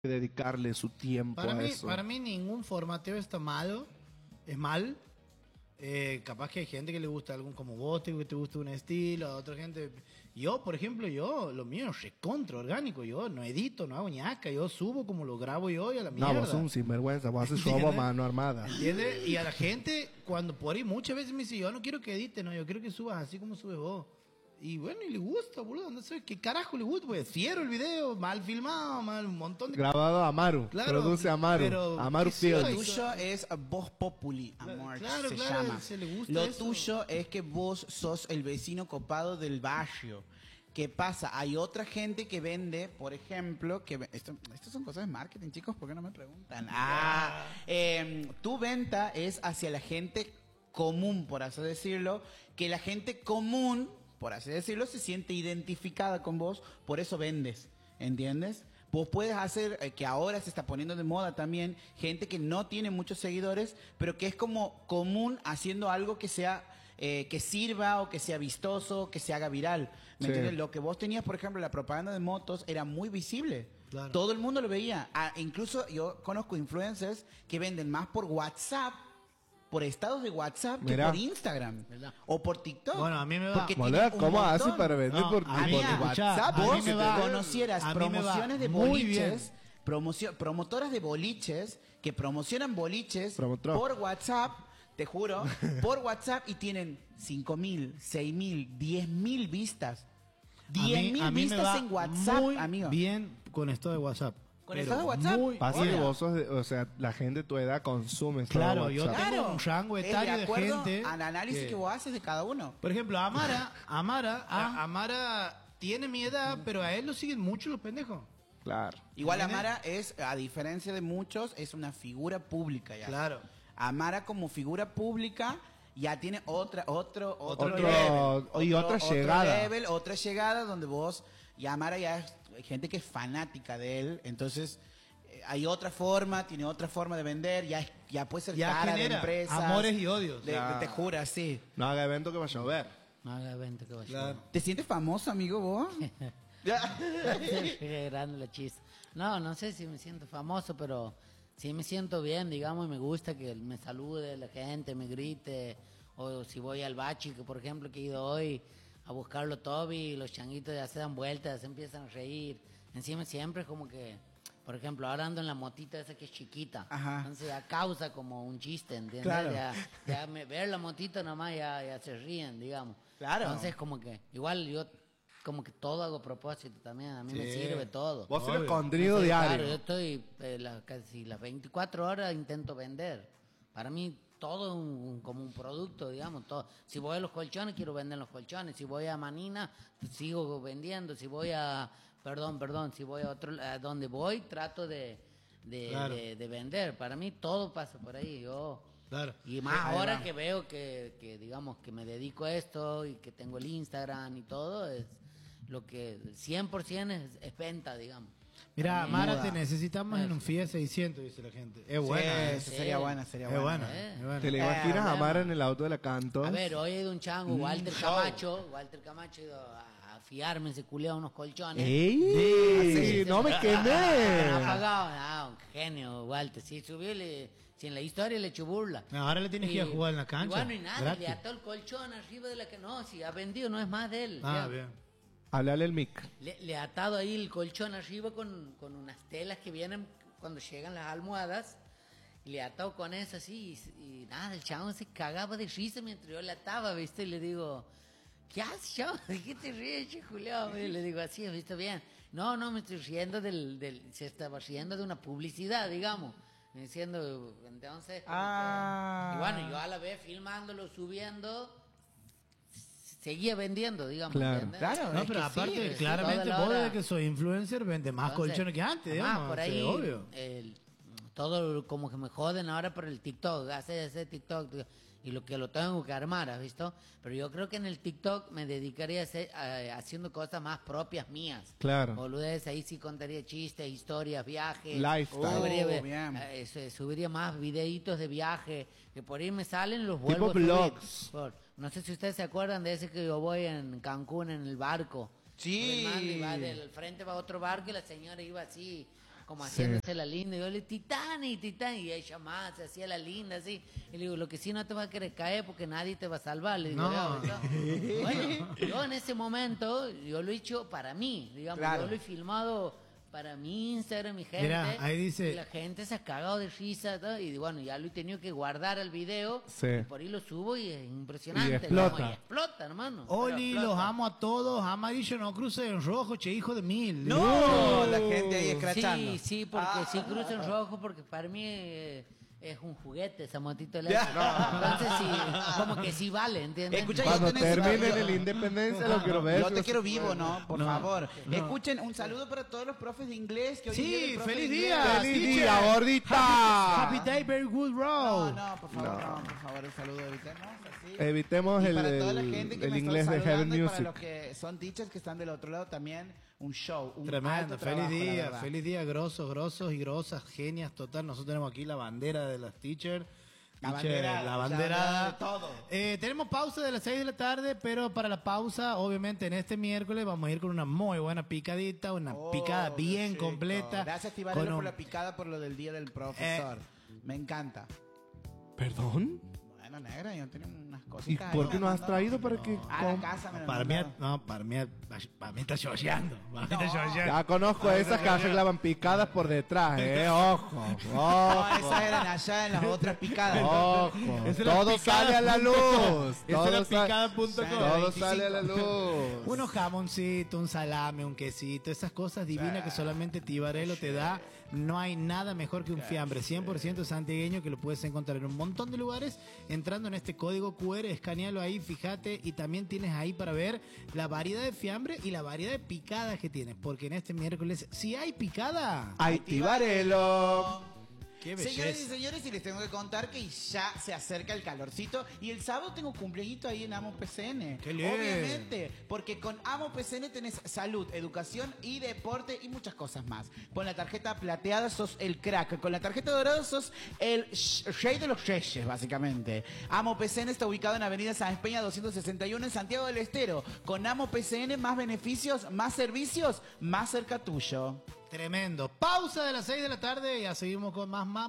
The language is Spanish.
dedicarle su tiempo a eso. Para mí ningún formateo está malo, es mal. Capaz que hay gente que le gusta algún como vos, que te gusta un estilo, a otra gente. Yo, por ejemplo, lo mío es recontra orgánico. Yo no edito, no hago ñaca. Yo subo como lo grabo yo y a la mierda. No, vos sos un sinvergüenza, vos haces show a mano armada. ¿Entiendes? Y a la gente, cuando por ahí muchas veces me dice, yo no quiero que edite, no, yo quiero que subas así como subes vos. Y bueno, y le gusta, boludo, no sé qué carajo le gusta, pues fiero el video, mal filmado, mal un montón de... Grabado a Amaru, Claro, produce Amaru, pero Amaru ¿qué sé yo? Lo Films. tuyo es voz populi, amor, Claro, se claro, llama. se le gusta Lo eso. tuyo es que vos sos el vecino copado del barrio. ¿Qué pasa? Hay otra gente que vende, por ejemplo, estas son cosas de marketing, chicos, ¿por qué no me preguntan? Tu venta es hacia la gente común, por así decirlo, que la gente común, por así decirlo, se siente identificada con vos, por eso vendes, ¿entiendes? Vos puedes hacer, que ahora se está poniendo de moda también, gente que no tiene muchos seguidores, pero que es como común haciendo algo que sea, que sirva o que sea vistoso, que se haga viral. ¿Me Sí. entiendes? Lo que vos tenías, por ejemplo, la propaganda de motos era muy visible. Claro. Todo el mundo lo veía. Incluso yo conozco influencers que venden más por WhatsApp, por estados de WhatsApp, que Mirá. por Instagram ¿Verdad? o por TikTok. Bueno, a mí me va. Porque Boludo, tienen un ¿cómo montón. hace para vender No, por a mí, por escuchá, WhatsApp? a mí Vos me va- conocieras a mí me va promociones de muy boliches, promotoras de boliches que promocionan boliches Promotor. por WhatsApp, te juro, por WhatsApp y tienen 5.000, 6.000, 10.000 vistas. 10.000 a mí me vistas va en WhatsApp, muy amigo. bien con esto de WhatsApp. ¿Con Pero esto de WhatsApp? muy- Pasa que Hola. vos sos, o sea, la gente de tu edad consume esto Claro, de yo WhatsApp. tengo un rango es etario de acuerdo gente al análisis que vos haces de cada uno. Por ejemplo, Amara tiene mi edad, pero a él lo siguen mucho los pendejos. Claro. Igual ¿Entiendes? Amara es, a diferencia de muchos, es una figura pública ya. Claro. Amara como figura pública ya tiene otro Otro- level, y otra llegada. level, otra llegada donde vos y Amara ya es hay gente que es fanática de él, entonces hay otra forma, tiene otra forma de vender, ya puede ser Ya cara de genera empresas, amores y odios. te juro, sí. No haga evento que va a llover. No haga evento que vaya. Claro. ¿Te sientes famoso, amigo, vos? Qué grande la chiste. No sé si me siento famoso, pero sí me siento bien, digamos, y me gusta que me salude la gente, me grite. O si voy al bachi, que por ejemplo que he ido hoy a buscarlo Toby, los changuitos ya se dan vueltas, se empiezan a reír. Encima siempre es como que, por ejemplo, ahora ando en la motita esa que es chiquita. Ajá. Entonces ya causa como un chiste, ¿entiendes? Claro. Ver la motita nomás ya se ríen, digamos. Claro. Entonces como que, igual yo como que todo hago a propósito también, a mí me sirve todo. Vos Obvio. tenés contenido Sí, diario. Claro, yo estoy casi las 24 horas intento vender. Para mí todo es como un producto, digamos. Todo. Si voy a los colchones, quiero vender los colchones. Si voy a Manina, sigo vendiendo. Si voy a, si voy a donde voy, trato Claro. de vender. Para mí todo pasa por ahí. Claro. Y más Ahí ahora va. que veo que digamos que me dedico a esto y que tengo el Instagram y todo, es lo que 100% es venta, digamos. Mira, También. Amara, Moda. te necesitamos en Eso. un Fiat 600, dice la gente. Es buena. Sí, es sería buena, sería es buena. buena. Es buena. ¿Te le imaginas a hablemos. Amara en el auto de la Cantos? A ver, hoy he ido a un chango, Walter show. Camacho ha ido a fiarme, se culea unos colchones. ¡Ey! ¡No me Que no ha quemé! pagado, un genio, Walter. Si subió, si en la historia le echó burla. Ahora le tienes que ir a jugar en la cancha. Y bueno, y nada, gratis. le ató el colchón arriba de la que no, si ha vendido, no es más de él. Ah, ya. bien. Háblale el mic. Le ha atado ahí el colchón arriba con unas telas que vienen cuando llegan las almohadas. Y le ha atado con eso así. Y nada, el chabón se cagaba de risa mientras yo le ataba, ¿viste? Y le digo, ¿qué haces, chabón? ¿De qué te ríes, che, Julio? Y le digo, así, ¿viste bien? No, me estoy riendo se estaba riendo de una publicidad, digamos. Diciendo, entonces. como Ah. que- y bueno, yo a la vez filmándolo, subiendo. Seguía vendiendo, digamos. Claro. ¿entiendes? Claro, No, es pero que aparte, sí, claramente, toda la vos hora. desde que soy influencer vende más Entonces, colchones que antes, además, digamos. por sí, ahí, obvio. todo como que me joden ahora por el TikTok, hace TikTok, y lo que lo tengo que armar, ¿has visto? Pero yo creo que en el TikTok me dedicaría haciendo cosas más propias mías. Claro. Boludez, ahí sí contaría chistes, historias, viajes. Lifestyle. Subiría, bien. subiría más videitos de viaje, que por ahí me salen, los Tipo vuelvo a subir. vlogs. No sé si ustedes se acuerdan de ese que yo voy en Cancún en el barco. Sí. El man iba del frente va otro barco y la señora iba así como Sí. haciéndose la linda. Y yo le digo, Titanic, y ella más, se hacía la linda, así. Y le digo, lo que sí no te va a querer caer porque nadie te va a salvar. Le digo, No. bueno, yo en ese momento, yo lo he hecho para mí, digamos, Claro. yo lo he filmado para mi Instagram, mi gente. Mirá, ahí dice- y la gente se ha cagado de risa, ¿no? Y bueno, ya lo he tenido que guardar el video. Sí. Y por ahí lo subo y es impresionante. Y explota. ¿no? Y explota, hermano. Oli, Pero los explota. amo a todos. Amarillo no cruce en rojo, che, hijo de mil. No, la gente ahí escrachando. Sí, sí, porque sí cruzo en rojo, porque para mí es un juguete esa motito eléctrica. Entonces sí, como que sí vale, ¿entiendes? Escucha, Cuando yo te termine necesito- en el Independencia lo quiero ver. Yo te quiero vivo, ¿no? Por No. favor. Escuchen, un saludo para todos los profes de inglés que hoy Sí, en día el profe feliz de día. inglés- ¡Feliz teacher. día, gordita! Happy Day, very good No, road. no, por favor, no, por favor, el saludo evitemos así. Evitemos Y para toda la gente que el me inglés está de Heaven saludando y para Music. los que son teachers que están del otro lado también, un show, un Tremendo, alto trabajo, la feliz día, grosos y grosas, genias, total. Nosotros tenemos aquí la bandera de las teachers. La Teacher, banderada, la la banderada. banderada de todo. Tenemos pausa de las 6 de la tarde, pero para la pausa, obviamente, en este miércoles vamos a ir con una muy buena picadita, una Oh, picada qué bien chico. completa. Gracias, Tibarelo, con por un- la picada por lo del día del profesor. Me encanta. ¿Perdón? Bueno, negra, yo tengo unas ¿Y cositas. por ahí qué no has mandando. traído para que A la com- casa me lo Para mí, mandaron. no, para mí está chocheando. Para mí está chocheando. Ya conozco a esas que arreglaban picadas por detrás, Ojo, No, ojo. esas eran allá en las otras picadas. Ojo, Esa era todo sale a la picada.com. luz. Esa era Todo, sa- picada.com. todo sale a la luz. Unos jamoncitos, un salame, un quesito, esas cosas divinas que solamente Tibarelo te da. No hay nada mejor que un fiambre 100% santiagueño que lo puedes encontrar en un montón de lugares. Entrando en este código QR, escanealo ahí, fíjate, y también tienes ahí para ver la variedad de fiambre y la variedad de picadas que tienes. Porque en este miércoles, si hay picada, Ay, Tibarelo. qué Señoras y belleza. señores, y les tengo que contar que ya se acerca el calorcito y el sábado tengo cumpleañito ahí en Amo PCN. ¡Qué bien! Obviamente, porque con Amo PCN tenés salud, educación y deporte y muchas cosas más. Con la tarjeta plateada sos el crack, con la tarjeta dorada sos el rey de los reyes, básicamente. Amo PCN está ubicado en Avenida San Peña 261 en Santiago del Estero. Con Amo PCN más beneficios, más servicios, más cerca tuyo. Tremendo. Pausa de las 6 de la tarde y ya seguimos con más